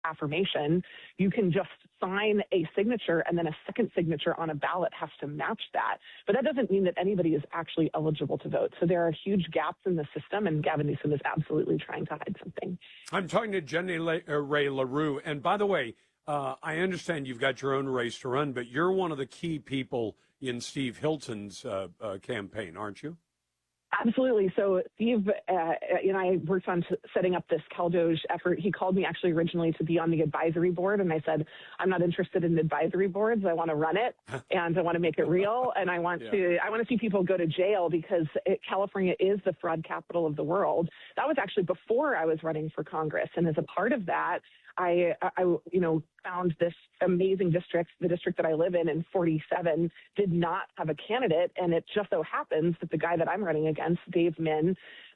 affirmation. You can just sign a signature and then a second signature on a ballot has to match that. But that doesn't mean that anybody is actually eligible to vote. So there are huge gaps in the system, and Gavin Newsom is absolutely trying to hide something. I'm talking to Jenny Rae LaRue. And by the way, I understand you've got your own race to run, but you're one of the key people in Steve Hilton's campaign, aren't you? Absolutely. So Steve, I worked on setting up this CalDOGE effort. He called me actually originally to be on the advisory board, and I said, I'm not interested in advisory boards. I want to run it, and I want to make it real, and I want to see people go to jail because California is the fraud capital of the world. That was actually before I was running for Congress, and as a part of that, I found this amazing district. The district that I live in 47, did not have a candidate. And it just so happens that the guy that I'm running against, Dave Min,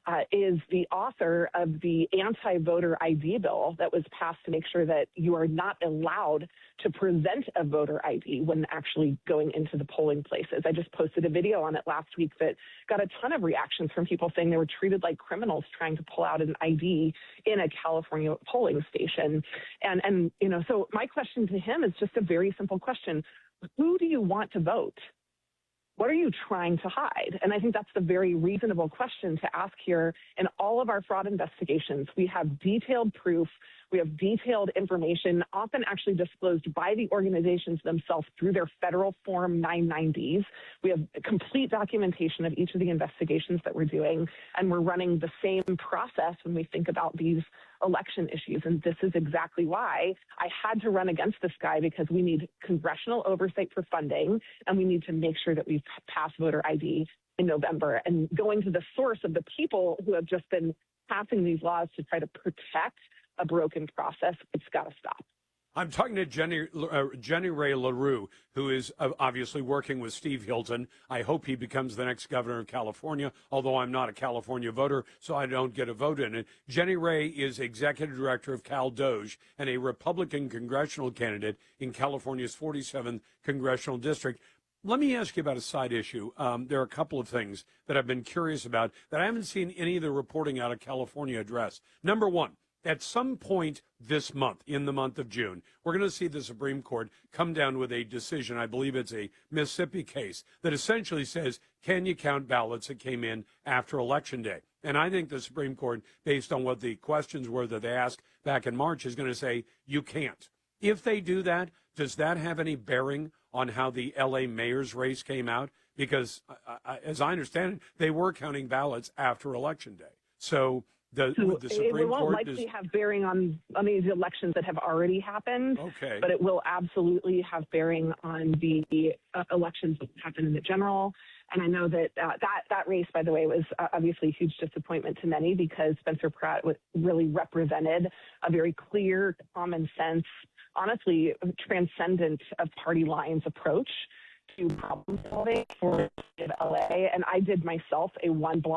is the author of the anti-voter ID bill that was passed to make sure that you are not allowed to present a voter ID when actually going into the polling places. I just posted a video on it last week that got a ton of reactions from people saying they were treated like criminals trying to pull out an ID in a California polling station. And so my question to him is just a very simple question. Who do you want to vote? What are you trying to hide? And I think that's the very reasonable question to ask here. In all of our fraud investigations, we have detailed proof, we have detailed information, often actually disclosed by the organizations themselves through their federal Form 990s. We have complete documentation of each of the investigations that we're doing, and we're running the same process when we think about these election issues. And this is exactly why I had to run against this guy, because we need congressional oversight for funding, and we need to make sure that we pass voter ID in November. And going to the source of the people who have just been passing these laws to try to protect a broken process, it's got to stop. I'm talking to Jenny Rae LaRue, who is obviously working with Steve Hilton. I hope he becomes the next governor of California, although I'm not a California voter, so I don't get a vote in it. Jenny Rae is executive director of CalDOGE and a Republican congressional candidate in California's 47th congressional district. Let me ask you about a side issue. There are a couple of things that I've been curious about that I haven't seen any of the reporting out of California address. Number one, at some point this month, in the month of June, we're going to see the Supreme Court come down with a decision, I believe it's a Mississippi case, that essentially says, can you count ballots that came in after Election Day? And I think the Supreme Court, based on what the questions were that they asked back in March, is going to say, you can't. If they do that, does that have any bearing on how the L.A. mayor's race came out? Because, as I understand it, they were counting ballots after Election Day. So the Supreme Court... It won't likely have bearing on these elections that have already happened, okay, but it will absolutely have bearing on the elections that happen in the general. And I know that that race, by the way, was obviously a huge disappointment to many, because Spencer Pratt really represented a very clear, common sense, honestly, transcendent of party lines approach to problem solving for the city of LA. And I did myself a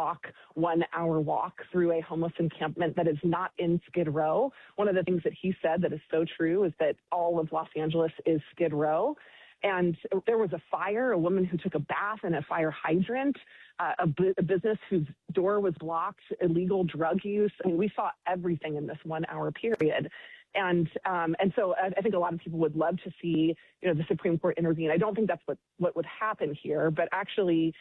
1-hour walk through a homeless encampment that is not in Skid Row. One of the things that he said that is so true is that all of Los Angeles is Skid Row. And there was a fire, a woman who took a bath in a fire hydrant, a business whose door was blocked, illegal drug use. I mean, we saw everything in this 1-hour period. And so I think a lot of people would love to see, the Supreme Court intervene. I don't think that's what would happen here, but actually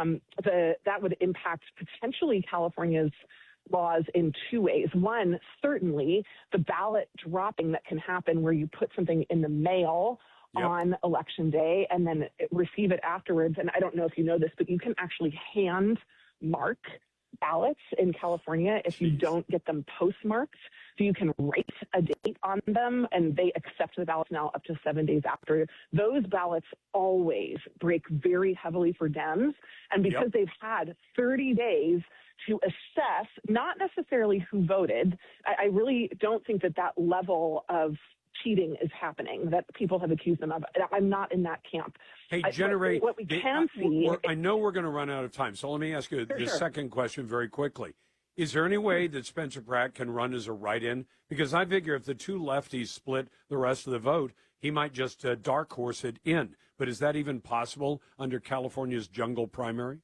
that would impact potentially California's laws in two ways. One, certainly the ballot dropping that can happen where you put something in the mail on Election Day and then receive it afterwards. And I don't know if you know this, but you can actually hand mark ballots in California if you don't get them postmarked. So you can write a date on them, and they accept the ballots now up to 7 days after. Those ballots always break very heavily for Dems. And because they've had 30 days to assess, not necessarily who voted, I really don't think that level of cheating is happening that people have accused them of. I'm not in that camp. Hey, Jenny, what we can see... I know we're going to run out of time, so let me ask you the second question very quickly. Is there any way that Spencer Pratt can run as a write-in? Because I figure if the two lefties split the rest of the vote, he might just dark horse it in. But is that even possible under California's jungle primary?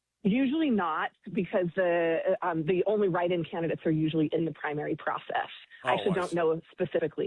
Usually not, because the only write-in candidates are usually in the primary process. I actually I don't see. know specifically.